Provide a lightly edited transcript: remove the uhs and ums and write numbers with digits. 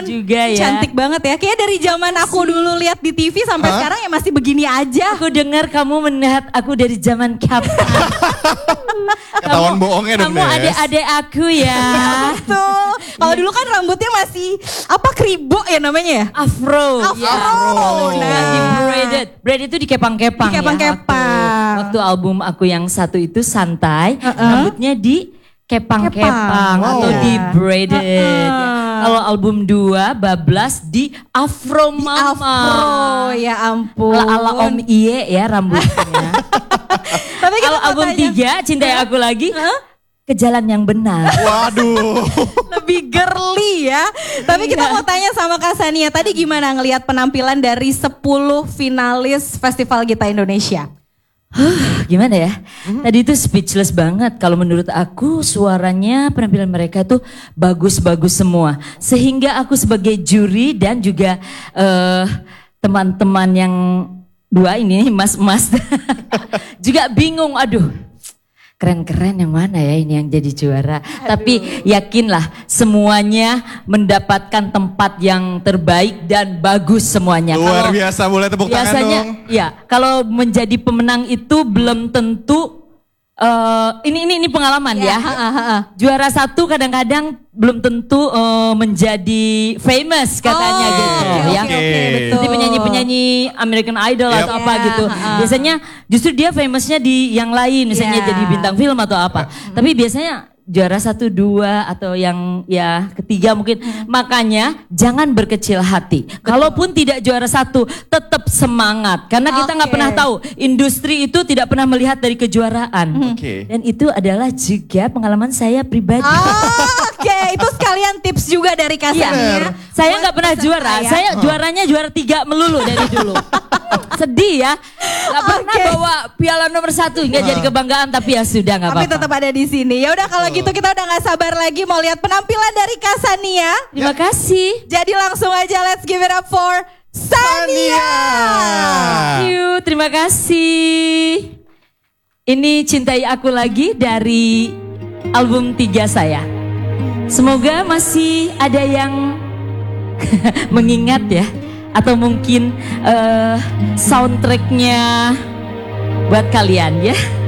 juga ya. Cantik banget ya. Kayak dari zaman aku dulu lihat di TV sampai sekarang ya masih begini aja. Aku dengar kamu melihat aku dari zaman kapan. Ketahuan bohongnya dong, Kamu Des. adik-adik aku ya. Betul. Kalau dulu kan rambutnya masih apa kribo ya namanya ya? Afro. Afro. Ya. Nah. Di braided. Braided itu dikepang-kepang Dikepang-kepang. ya. Waktu album aku yang satu itu santai, rambutnya dikepang-kepang Kepang. atau Wow. di braided. Ya. Kalau album 2 bablas di afro mama. Afro, ya ampun. Ala Om Iye ya rambutnya. Tapi kita Kalau mau album tanya, 3 Cintai Aku Lagi ke jalan yang benar. Waduh. lebih girly ya. Tapi kita mau tanya sama Kak Sania, tadi gimana ngelihat penampilan dari 10 finalis Festival Gita Indonesia? Gimana ya? Tadi itu speechless banget. Kalau menurut aku suaranya penampilan mereka tuh bagus-bagus semua. Sehingga aku sebagai juri dan juga teman-teman yang dua ini mas-mas juga bingung. Aduh, keren-keren yang mana ya ini yang jadi juara. Tapi yakinlah semuanya mendapatkan tempat yang terbaik dan bagus semuanya. Luar biasa, boleh tepuk tangan Biasanya dong. ya kalau menjadi pemenang itu belum tentu ini pengalaman ya. Juara satu kadang-kadang belum tentu menjadi famous katanya gitu ya. Betul. Seperti penyanyi-penyanyi American Idol atau apa gitu. Biasanya justru dia famousnya di yang lain, misalnya jadi bintang film atau apa. Tapi biasanya juara 1, 2 atau yang ya ketiga mungkin. Makanya jangan berkecil hati. Kalaupun tidak juara 1, tetap semangat. Karena kita nggak pernah tahu, industri itu tidak pernah melihat dari kejuaraan. Dan itu adalah juga pengalaman saya pribadi. Oke, itu sekalian tips juga dari Kak Sania. Saya nggak pernah juara, saya juaranya juara 3 melulu dari dulu. Sedih ya, nggak pernah bawa piala nomor 1 hingga jadi kebanggaan, tapi ya sudah nggak Tapi apa-apa. tetap ada di sini. Ya udah kalau gitu kita udah nggak sabar lagi mau lihat penampilan dari Kak Sania. Terima kasih. Jadi langsung aja let's give it up for Sania. Thank you, terima kasih. Ini Cintai Aku Lagi dari album 3 saya. Semoga masih ada yang mengingat ya. Atau mungkin soundtracknya buat kalian ya.